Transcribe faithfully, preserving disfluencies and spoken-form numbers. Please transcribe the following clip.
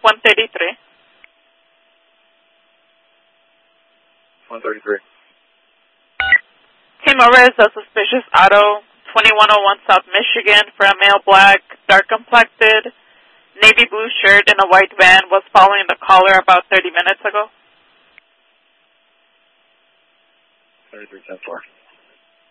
one thirty-three. one thirty-three. Came over as a suspicious auto, twenty-one oh one South Michigan, for a male black, dark complected, navy blue shirt in a white van, was following the caller about thirty minutes ago. thirty-three ten four.